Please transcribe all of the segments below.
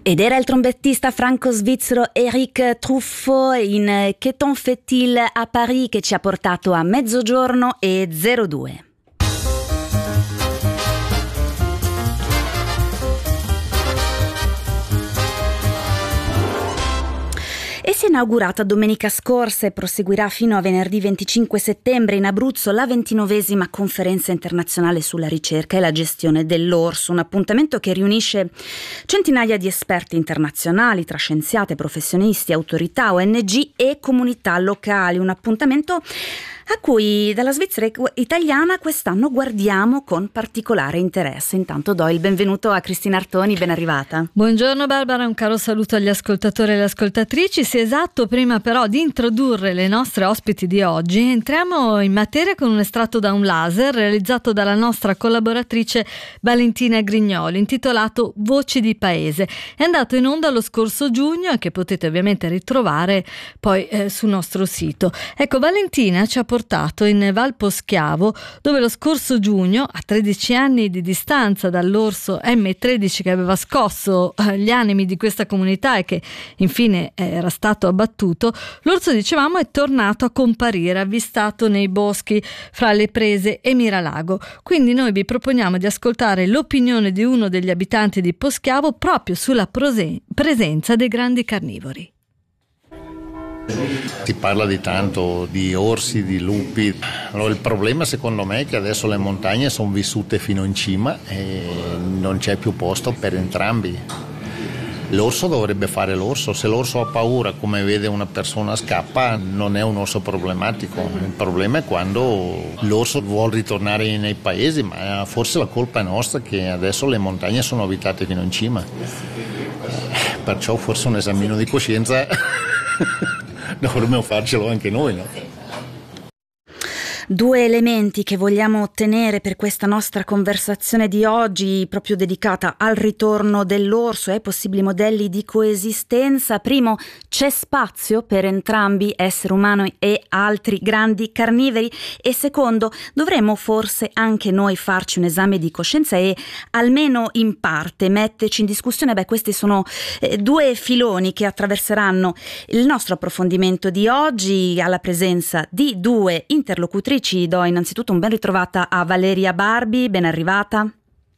Ed era il trombettista franco-svizzero Eric Truffat in Che ton fait-il a Paris che ci ha portato a 00:02. E si è inaugurata domenica scorsa e proseguirà fino a venerdì 25 settembre in Abruzzo la 29esima conferenza internazionale sulla ricerca e la gestione dell'orso, un appuntamento che riunisce centinaia di esperti internazionali tra scienziate, professionisti, autorità, ONG e comunità locali, un appuntamento a cui dalla Svizzera italiana quest'anno guardiamo con particolare interesse. Intanto do il benvenuto a Cristina Artoni, ben arrivata. Buongiorno Barbara, un caro saluto agli ascoltatori e alle ascoltatrici. Sì, esatto, prima però di introdurre le nostre ospiti di oggi entriamo in materia con un estratto da un laser realizzato dalla nostra collaboratrice Valentina Grignoli, intitolato Voci di Paese. È andato in onda lo scorso giugno e che potete ovviamente ritrovare poi sul nostro sito. Ecco, Valentina ci ha portato in Val Poschiavo, dove lo scorso giugno, a 13 anni di distanza dall'orso M13 che aveva scosso gli animi di questa comunità e che infine era stato abbattuto, l'orso, dicevamo, è tornato a comparire avvistato nei boschi fra le prese e Miralago. Quindi noi vi proponiamo di ascoltare l'opinione di uno degli abitanti di Poschiavo proprio sulla presenza dei grandi carnivori. Si parla di tanto di orsi, di lupi. Allora, il problema secondo me è che adesso le montagne sono vissute fino in cima e non c'è più posto per entrambi. L'orso dovrebbe fare l'orso, se l'orso ha paura, come vede una persona scappa, non è un orso problematico. Il problema è quando l'orso vuole ritornare nei paesi, ma forse la colpa è nostra che adesso le montagne sono abitate fino in cima. Perciò forse un esamino di coscienza dovremmo farcelo anche noi, no? Due elementi che vogliamo ottenere per questa nostra conversazione di oggi, proprio dedicata al ritorno dell'orso e ai possibili modelli di coesistenza. Primo, c'è spazio per entrambi, essere umano e altri grandi carnivori? E secondo, dovremmo forse anche noi farci un esame di coscienza e almeno in parte metterci in discussione? Questi sono due filoni che attraverseranno il nostro approfondimento di oggi, alla presenza di due interlocutrici. Do innanzitutto un ben ritrovata a Valeria Barbi, ben arrivata.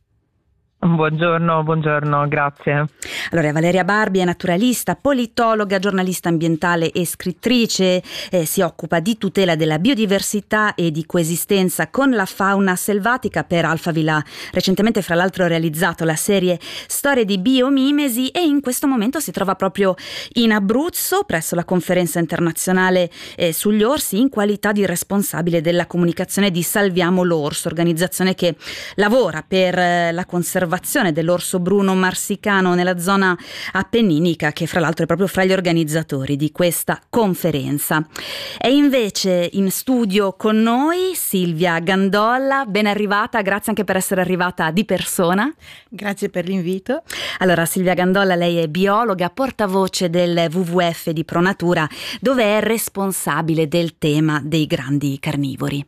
Buongiorno, grazie. Allora, Valeria Barbi è naturalista, politologa, giornalista ambientale e scrittrice, si occupa di tutela della biodiversità e di coesistenza con la fauna selvatica. Per Alphaville ha recentemente fra l'altro realizzato la serie Storie di biomimesi e in questo momento si trova proprio in Abruzzo presso la conferenza internazionale sugli orsi in qualità di responsabile della comunicazione di Salviamo l'Orso, organizzazione che lavora per la conservazione dell'orso bruno marsicano nella zona appenninica, che fra l'altro è proprio fra gli organizzatori di questa conferenza. È invece in studio con noi Silvia Gandolla, ben arrivata, grazie anche per essere arrivata di persona. Grazie per l'invito. Allora, Silvia Gandolla, lei è biologa, portavoce del WWF di Pronatura, dove è responsabile del tema dei grandi carnivori.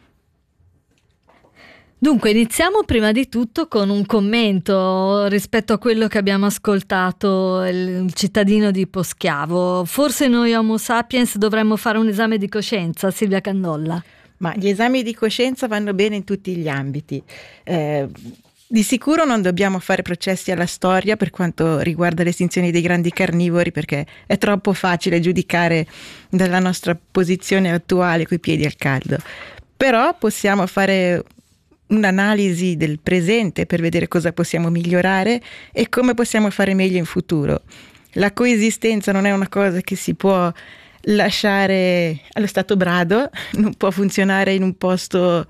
Dunque, iniziamo prima di tutto con un commento rispetto a quello che abbiamo ascoltato il cittadino di Poschiavo. Forse noi Homo sapiens dovremmo fare un esame di coscienza, Silvia Gandolla. Ma gli esami di coscienza vanno bene in tutti gli ambiti. Di sicuro non dobbiamo fare processi alla storia per quanto riguarda l'estinzione dei grandi carnivori, perché è troppo facile giudicare dalla nostra posizione attuale coi piedi al caldo. Però possiamo fare un'analisi del presente per vedere cosa possiamo migliorare e come possiamo fare meglio in futuro. La coesistenza non è una cosa che si può lasciare allo stato brado, non può funzionare in un posto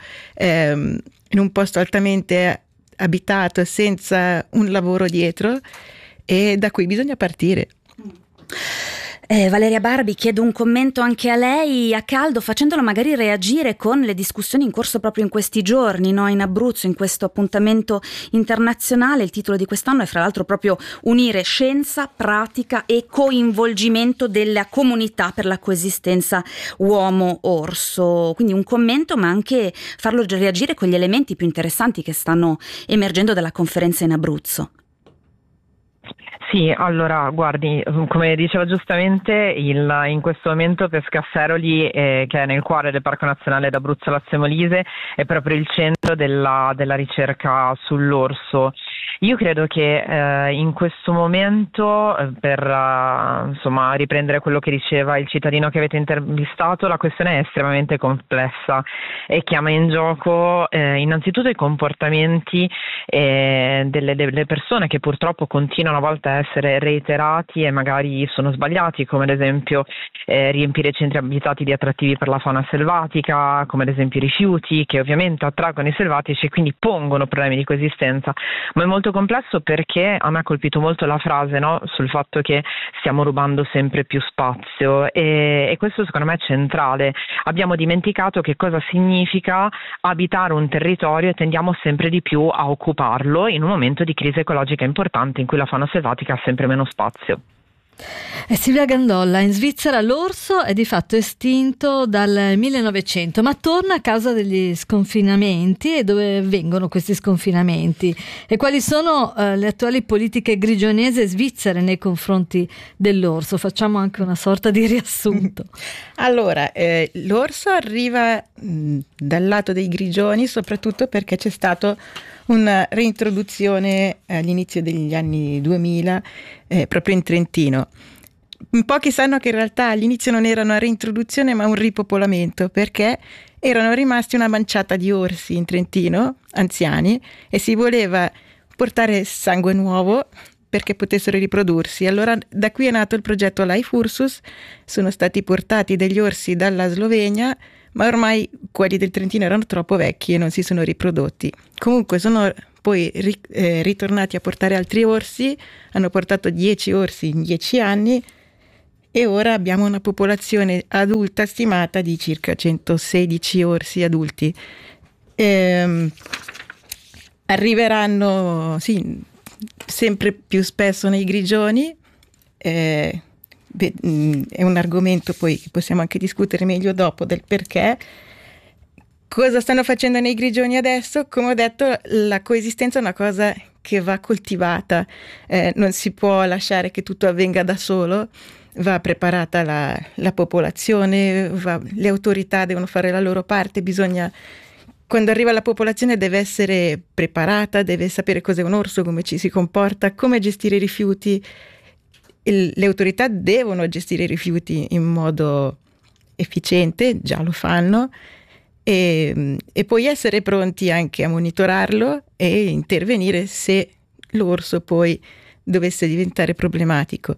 altamente abitato senza un lavoro dietro, e da qui bisogna partire. Valeria Barbi, chiedo un commento anche a lei a caldo, facendolo magari reagire con le discussioni in corso proprio in questi giorni, no? In Abruzzo, in questo appuntamento internazionale. Il titolo di quest'anno è fra l'altro proprio Unire scienza, pratica e coinvolgimento della comunità per la coesistenza uomo-orso. Quindi un commento, ma anche farlo reagire con gli elementi più interessanti che stanno emergendo dalla conferenza in Abruzzo. Sì, allora guardi, come diceva giustamente, in questo momento Pescasseroli, che è nel cuore del Parco Nazionale d'Abruzzo Lazio Molise, è proprio il centro della ricerca sull'orso. Io credo che in questo momento, per insomma riprendere quello che diceva il cittadino che avete intervistato, la questione è estremamente complessa e chiama in gioco innanzitutto i comportamenti delle persone, che purtroppo continuano a volte a essere reiterati e magari sono sbagliati, come ad esempio riempire i centri abitati di attrattivi per la fauna selvatica, come ad esempio i rifiuti, che ovviamente attraggono i selvatici e quindi pongono problemi di coesistenza. Ma è molto complesso perché a me ha colpito molto la frase, no? Sul fatto che stiamo rubando sempre più spazio, e questo secondo me è centrale. Abbiamo dimenticato che cosa significa abitare un territorio e tendiamo sempre di più a occuparlo in un momento di crisi ecologica importante in cui la fauna selvatica ha sempre meno spazio. Silvia Gandolla, in Svizzera l'orso è di fatto estinto dal 1900, ma torna a causa degli sconfinamenti. E dove vengono questi sconfinamenti? E quali sono le attuali politiche grigionesi e svizzere nei confronti dell'orso? Facciamo anche una sorta di riassunto. Allora, l'orso arriva dal lato dei grigioni soprattutto perché c'è stato una reintroduzione all'inizio degli anni 2000 proprio in Trentino. Pochi sanno che in realtà all'inizio non era una reintroduzione ma un ripopolamento, perché erano rimasti una manciata di orsi in Trentino, anziani, e si voleva portare sangue nuovo perché potessero riprodursi. Allora da qui è nato il progetto Life Ursus. Sono stati portati degli orsi dalla Slovenia, ma ormai quelli del Trentino erano troppo vecchi e non si sono riprodotti. Comunque sono poi ritornati a portare altri orsi, hanno portato 10 orsi in 10 anni e ora abbiamo una popolazione adulta stimata di circa 116 orsi adulti. Arriveranno sempre più spesso nei grigioni. È un argomento poi che possiamo anche discutere meglio dopo, del perché. Cosa stanno facendo nei grigioni adesso? Come ho detto, la coesistenza è una cosa che va coltivata, non si può lasciare che tutto avvenga da solo, va preparata la popolazione, le autorità devono fare la loro parte, quando arriva la popolazione deve essere preparata, deve sapere cos'è un orso, come ci si comporta, come gestire i rifiuti. Le autorità devono gestire i rifiuti in modo efficiente, già lo fanno, e poi essere pronti anche a monitorarlo e intervenire se l'orso poi dovesse diventare problematico.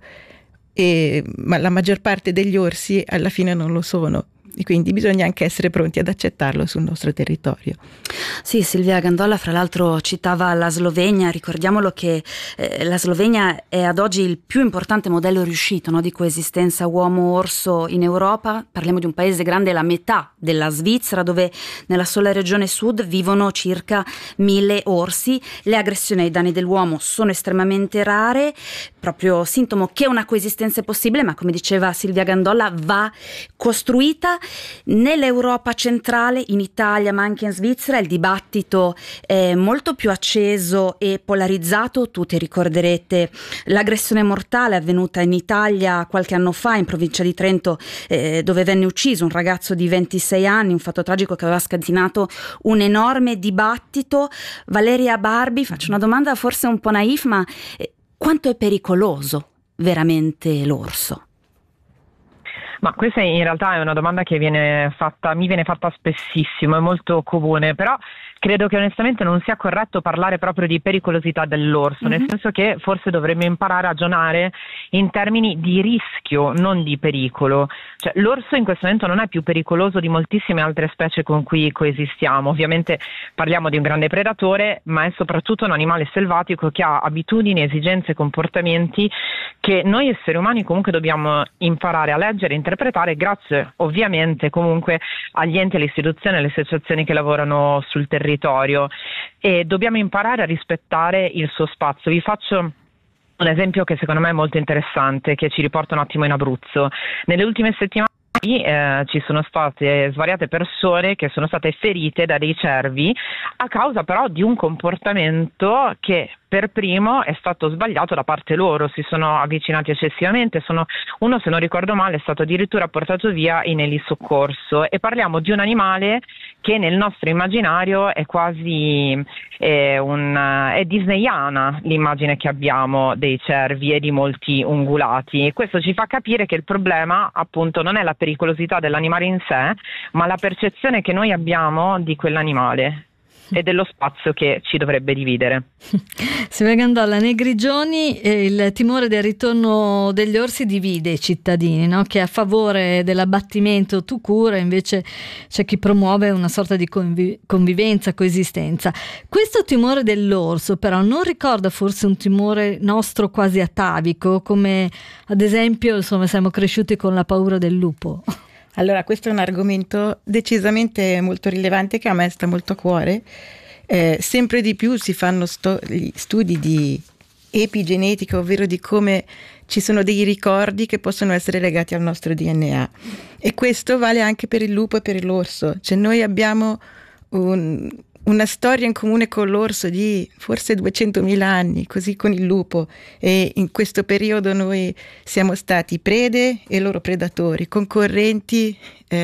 Ma la maggior parte degli orsi alla fine non lo sono. E quindi bisogna anche essere pronti ad accettarlo sul nostro territorio. Sì, Silvia Gandolla fra l'altro citava la Slovenia. Ricordiamolo che la Slovenia è ad oggi il più importante modello riuscito, no, di coesistenza uomo-orso in Europa. Parliamo di un paese grande, la metà della Svizzera, dove nella sola regione sud vivono circa 1000 orsi. Le aggressioni ai danni dell'uomo sono estremamente rare, proprio sintomo che una coesistenza è possibile, ma come diceva Silvia Gandolla va costruita. Nell'Europa centrale, in Italia ma anche in Svizzera, il dibattito è molto più acceso e polarizzato. Tutti ricorderete l'aggressione mortale avvenuta in Italia qualche anno fa in provincia di Trento, dove venne ucciso un ragazzo di 26 anni, un fatto tragico che aveva scatenato un enorme dibattito. Valeria Barbi, faccio una domanda forse un po' naif, ma quanto è pericoloso veramente l'orso? Ma questa in realtà è una domanda che mi viene fatta spessissimo, è molto comune, però credo che onestamente non sia corretto parlare proprio di pericolosità dell'orso, nel senso che forse dovremmo imparare a ragionare in termini di rischio, non di pericolo. Cioè, l'orso in questo momento non è più pericoloso di moltissime altre specie con cui coesistiamo. Ovviamente parliamo di un grande predatore, ma è soprattutto un animale selvatico che ha abitudini, esigenze e comportamenti che noi esseri umani comunque dobbiamo imparare a leggere e interpretare, grazie ovviamente comunque agli enti, alle istituzioni, alle associazioni che lavorano sul territorio, e dobbiamo imparare a rispettare il suo spazio. Vi faccio un esempio che secondo me è molto interessante, che ci riporta un attimo in Abruzzo. Nelle ultime settimane ci sono state svariate persone che sono state ferite da dei cervi a causa però di un comportamento che per primo è stato sbagliato da parte loro, si sono avvicinati eccessivamente, uno, se non ricordo male, è stato addirittura portato via in elisoccorso, e parliamo di un animale che nel nostro immaginario è quasi è disneyana l'immagine che abbiamo dei cervi e di molti ungulati, e questo ci fa capire che il problema appunto non è la pericolosità dell'animale in sé, ma la percezione che noi abbiamo di quell'animale e dello spazio che ci dovrebbe dividere. Silvia Gandolla, nei Grigioni il timore del ritorno degli orsi divide i cittadini, no? Che è a favore dell'abbattimento tout court, invece c'è chi promuove una sorta di convivenza, coesistenza. Questo timore dell'orso però non ricorda forse un timore nostro quasi atavico, come ad esempio insomma siamo cresciuti con la paura del lupo? Allora, questo è un argomento decisamente molto rilevante che a me sta molto a cuore. Sempre di più si fanno studi di epigenetica, ovvero di come ci sono dei ricordi che possono essere legati al nostro DNA. E questo vale anche per il lupo e per l'orso. Cioè noi abbiamo una storia in comune con l'orso di forse 200.000 anni, così con il lupo, e in questo periodo noi siamo stati prede e loro predatori, concorrenti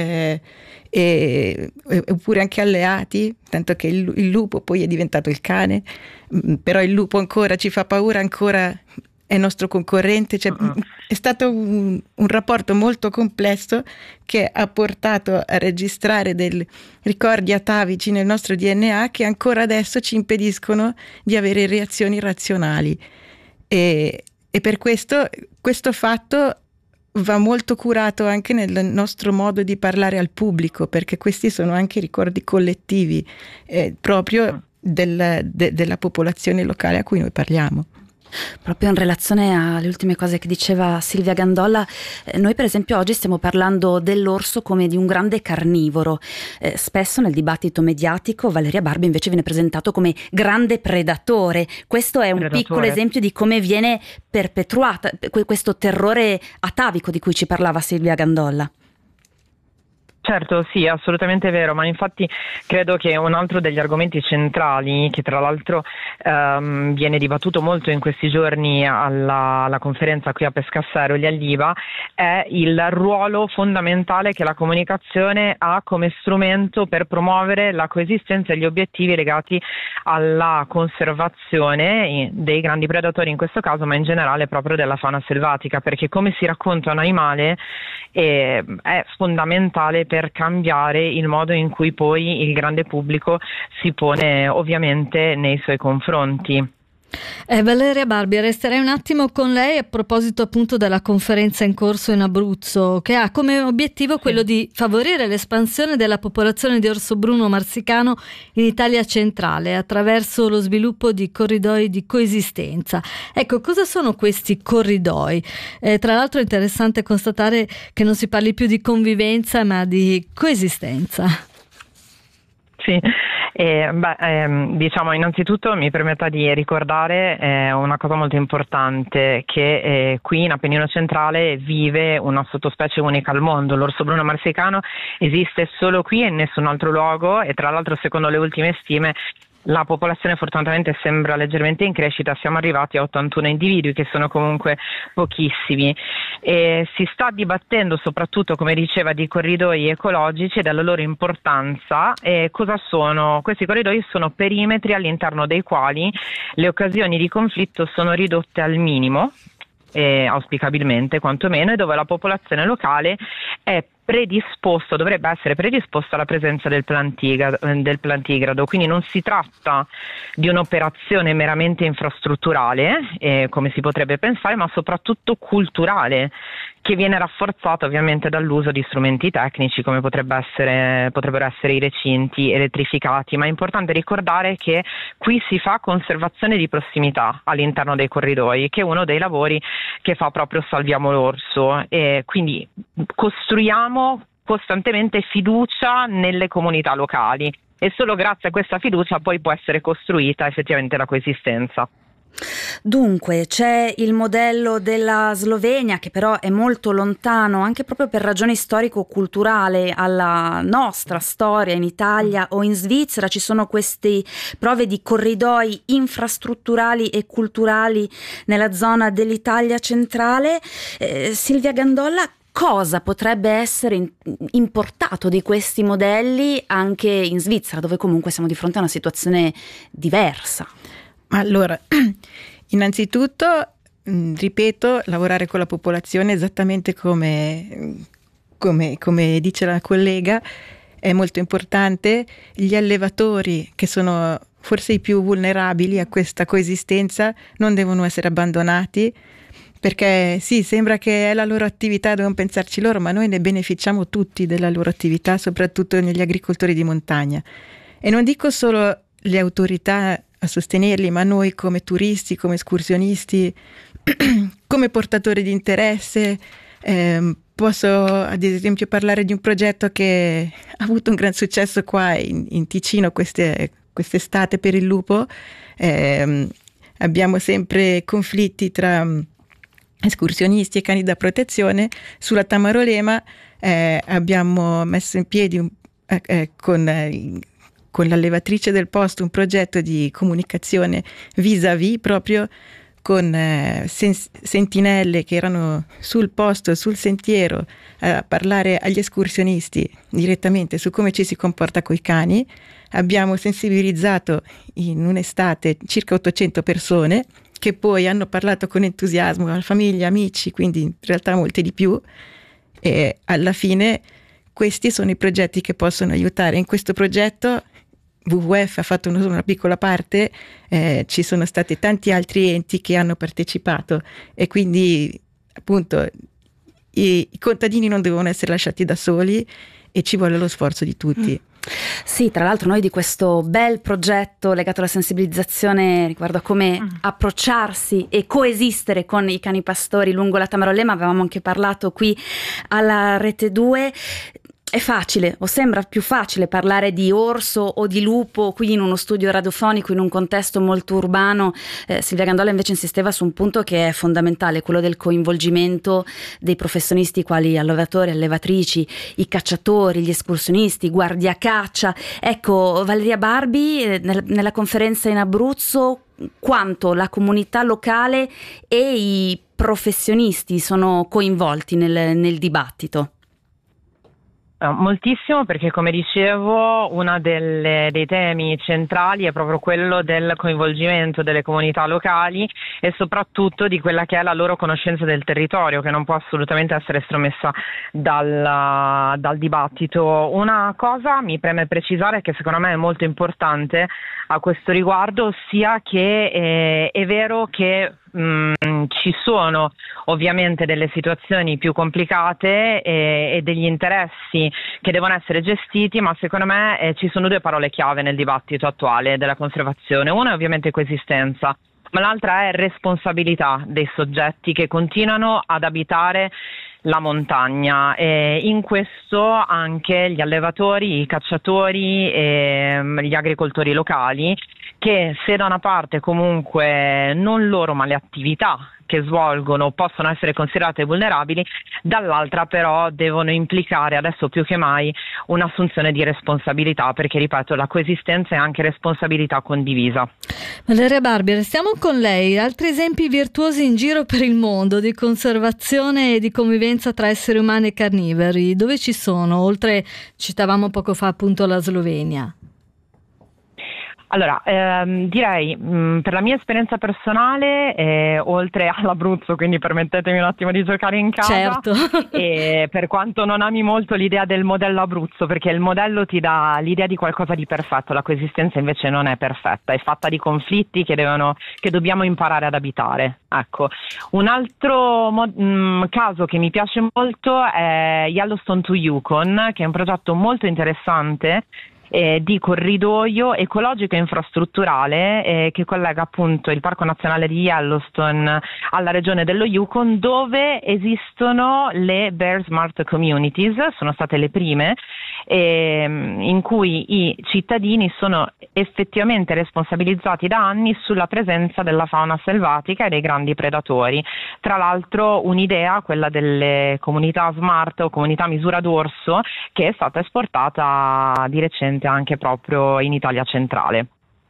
oppure anche alleati, tanto che il lupo poi è diventato il cane, però il lupo ancora ci fa paura, ancora è nostro concorrente, cioè, è stato un rapporto molto complesso che ha portato a registrare dei ricordi atavici nel nostro DNA che ancora adesso ci impediscono di avere reazioni razionali, e per questo fatto va molto curato anche nel nostro modo di parlare al pubblico, perché questi sono anche ricordi collettivi proprio della popolazione locale a cui noi parliamo. Proprio in relazione alle ultime cose che diceva Silvia Gandolla, noi per esempio oggi stiamo parlando dell'orso come di un grande carnivoro. Spesso nel dibattito mediatico Valeria Barbi invece viene presentato come grande predatore. Questo è un piccolo esempio di come viene perpetuata questo terrore atavico di cui ci parlava Silvia Gandolla. Certo, sì, assolutamente vero, ma infatti credo che un altro degli argomenti centrali, che tra l'altro viene dibattuto molto in questi giorni alla conferenza qui a Pescassero, gli Alliva, è il ruolo fondamentale che la comunicazione ha come strumento per promuovere la coesistenza e gli obiettivi legati alla conservazione dei grandi predatori in questo caso, ma in generale proprio della fauna selvatica, perché come si racconta un animale è fondamentale per cambiare il modo in cui poi il grande pubblico si pone ovviamente nei suoi confronti. Valeria Barbi, resterei un attimo con lei a proposito appunto della conferenza in corso in Abruzzo, che ha come obiettivo quello di favorire l'espansione della popolazione di orso bruno marsicano in Italia centrale attraverso lo sviluppo di corridoi di coesistenza. Ecco, cosa sono questi corridoi? Tra l'altro è interessante constatare che non si parli più di convivenza ma di coesistenza. Sì. Diciamo innanzitutto mi permetta di ricordare una cosa molto importante, che qui in Appennino centrale vive una sottospecie unica al mondo. L'orso bruno marsicano esiste solo qui e in nessun altro luogo, e tra l'altro secondo le ultime stime la popolazione fortunatamente sembra leggermente in crescita, siamo arrivati a 81 individui, che sono comunque pochissimi, e si sta dibattendo soprattutto, come diceva, di corridoi ecologici e della loro importanza. E cosa sono? Questi corridoi sono perimetri all'interno dei quali le occasioni di conflitto sono ridotte al minimo, auspicabilmente quantomeno, e dove la popolazione locale è dovrebbe essere predisposta alla presenza del plantigrado, quindi non si tratta di un'operazione meramente infrastrutturale, come si potrebbe pensare, ma soprattutto culturale, che viene rafforzata ovviamente dall'uso di strumenti tecnici come potrebbero essere i recinti elettrificati, ma è importante ricordare che qui si fa conservazione di prossimità all'interno dei corridoi, che è uno dei lavori che fa proprio Salviamo l'Orso, e quindi costruiamo costantemente fiducia nelle comunità locali, e solo grazie a questa fiducia poi può essere costruita effettivamente la coesistenza. Dunque, c'è il modello della Slovenia, che però è molto lontano, anche proprio per ragioni storico-culturali, alla nostra storia in Italia o in Svizzera. Ci sono queste prove di corridoi infrastrutturali e culturali nella zona dell'Italia centrale. Silvia Gandolla, cosa potrebbe essere importato di questi modelli anche in Svizzera, dove comunque siamo di fronte a una situazione diversa? Allora, innanzitutto, ripeto, lavorare con la popolazione esattamente come dice la collega è molto importante. Gli allevatori, che sono forse i più vulnerabili a questa coesistenza, non devono essere abbandonati, perché sì, sembra che è la loro attività, devono pensarci loro, ma noi ne beneficiamo tutti della loro attività, soprattutto negli agricoltori di montagna. E non dico solo le autorità a sostenerli, ma noi come turisti, come escursionisti, come portatori di interesse. Posso ad esempio parlare di un progetto che ha avuto un gran successo qua in Ticino quest'estate per il lupo. Abbiamo sempre conflitti tra escursionisti e cani da protezione. Sulla Tamarolema abbiamo messo in piedi con l'allevatrice del posto un progetto di comunicazione vis-à-vis, proprio con sentinelle che erano sul posto, sul sentiero, a parlare agli escursionisti direttamente su come ci si comporta coi cani. Abbiamo sensibilizzato in un'estate circa 800 persone, che poi hanno parlato con entusiasmo alla famiglia, amici, quindi in realtà molte di più, e alla fine questi sono i progetti che possono aiutare. In questo progetto WWF ha fatto una piccola parte, ci sono stati tanti altri enti che hanno partecipato, e quindi appunto i contadini non devono essere lasciati da soli e ci vuole lo sforzo di tutti. Sì, tra l'altro noi di questo bel progetto legato alla sensibilizzazione riguardo a come approcciarsi e coesistere con i cani pastori lungo la Tamarolema avevamo anche parlato qui alla Rete 2. È facile, o sembra più facile, parlare di orso o di lupo qui in uno studio radiofonico, in un contesto molto urbano. Silvia Gandolla invece insisteva su un punto che è fondamentale, quello del coinvolgimento dei professionisti quali allevatori, allevatrici, i cacciatori, gli escursionisti, i guardia caccia. Ecco, Valeria Barbi, nella conferenza in Abruzzo, quanto la comunità locale e i professionisti sono coinvolti nel dibattito? Moltissimo, perché come dicevo uno dei temi centrali è proprio quello del coinvolgimento delle comunità locali e soprattutto di quella che è la loro conoscenza del territorio, che non può assolutamente essere estromessa dal dibattito. Una cosa mi preme precisare che secondo me è molto importante a questo riguardo, ossia che è vero che ci sono ovviamente delle situazioni più complicate e degli interessi che devono essere gestiti, ma secondo me ci sono due parole chiave nel dibattito attuale della conservazione. Una è ovviamente coesistenza, ma l'altra è responsabilità dei soggetti che continuano ad abitare la montagna, e in questo anche gli allevatori, i cacciatori e gli agricoltori locali, che se da una parte comunque non loro ma le attività che svolgono possono essere considerate vulnerabili, dall'altra però devono implicare adesso più che mai un'assunzione di responsabilità, perché ripeto, la coesistenza è anche responsabilità condivisa. Valeria Barbi, restiamo con lei. Altri esempi virtuosi in giro per il mondo di conservazione e di convivenza tra esseri umani e carnivori, dove ci sono? Oltre, citavamo poco fa appunto la Slovenia. Allora, direi per la mia esperienza personale, oltre all'Abruzzo, quindi permettetemi un attimo di giocare in casa, certo. E per quanto non ami molto l'idea del modello Abruzzo, perché il modello ti dà l'idea di qualcosa di perfetto, la coesistenza invece non è perfetta, è fatta di conflitti che dobbiamo imparare ad abitare. Ecco, un altro caso che mi piace molto è Yellowstone to Yukon, che è un progetto molto interessante di corridoio ecologico e infrastrutturale che collega appunto il Parco Nazionale di Yellowstone alla regione dello Yukon, dove esistono le Bear Smart Communities, sono state le prime, in cui i cittadini sono effettivamente responsabilizzati da anni sulla presenza della fauna selvatica e dei grandi predatori. Tra l'altro un'idea, quella delle comunità smart o comunità misura d'orso, che è stata esportata di recente anche proprio in Italia centrale.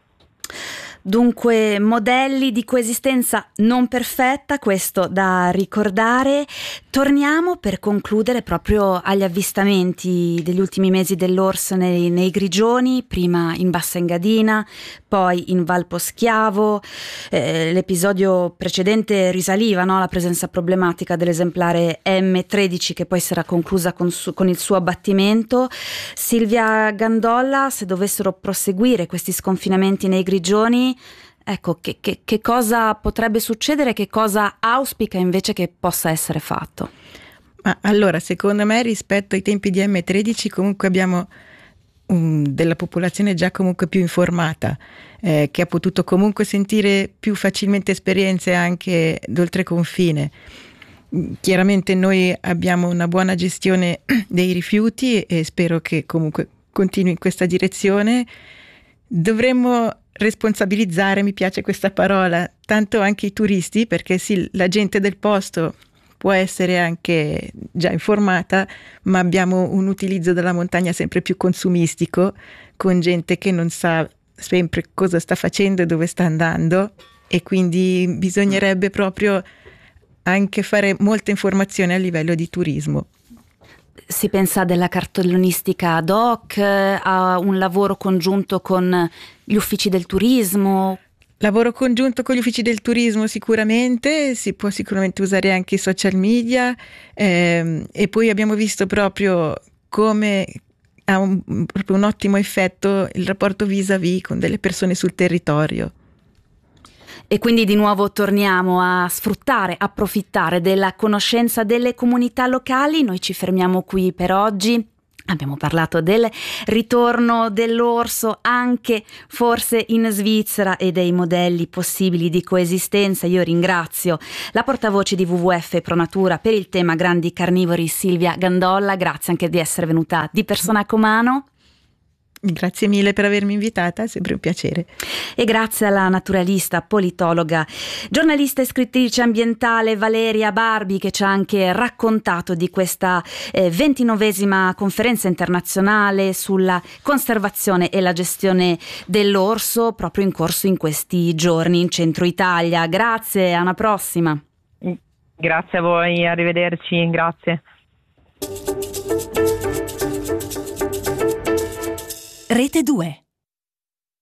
Dunque, modelli di coesistenza non perfetta, questo da ricordare. Torniamo per concludere proprio agli avvistamenti degli ultimi mesi dell'orso nei Grigioni, prima in Bassa Engadina, poi in Val Poschiavo. L'episodio precedente risaliva, no, alla presenza problematica dell'esemplare M13, che poi sarà conclusa con il suo abbattimento. Silvia Gandolla, se dovessero proseguire questi sconfinamenti nei Grigioni, ecco, che cosa potrebbe succedere, che cosa auspica invece che possa essere fatto? Ma allora, secondo me, rispetto ai tempi di M13 comunque abbiamo della popolazione già comunque più informata, che ha potuto comunque sentire più facilmente esperienze anche d'oltreconfine. Chiaramente noi abbiamo una buona gestione dei rifiuti e spero che comunque continui in questa direzione. Dovremmo responsabilizzare, mi piace questa parola, tanto anche i turisti, perché sì, la gente del posto può essere anche già informata, ma abbiamo un utilizzo della montagna sempre più consumistico, con gente che non sa sempre cosa sta facendo e dove sta andando, e quindi bisognerebbe proprio anche fare molta informazione a livello di turismo. Si pensa della cartellonistica ad hoc, a un lavoro congiunto con gli uffici del turismo? Lavoro congiunto con gli uffici del turismo sicuramente, si può sicuramente usare anche i social media, e poi abbiamo visto proprio come ha proprio un ottimo effetto il rapporto vis-à-vis con delle persone sul territorio. E quindi di nuovo torniamo a sfruttare, approfittare della conoscenza delle comunità locali. Noi ci fermiamo qui per oggi. Abbiamo parlato del ritorno dell'orso anche forse in Svizzera e dei modelli possibili di coesistenza. Io ringrazio la portavoce di WWF Pro Natura per il tema grandi carnivori, Silvia Gandolla. Grazie anche di essere venuta di persona a Comano. Grazie mille per avermi invitata, è sempre un piacere. E grazie alla naturalista, politologa, giornalista e scrittrice ambientale Valeria Barbi, che ci ha anche raccontato di questa 29esima conferenza internazionale sulla conservazione e la gestione dell'orso, proprio in corso in questi giorni in Centro Italia. Grazie, alla prossima. Grazie a voi, arrivederci, grazie. Rete 2.